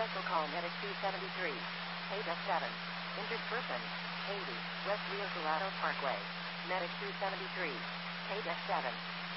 Special call Medic 273. Hey Death 7. Injured person. 80. West Rio Salado Parkway. Medic 273. Hey Death 7.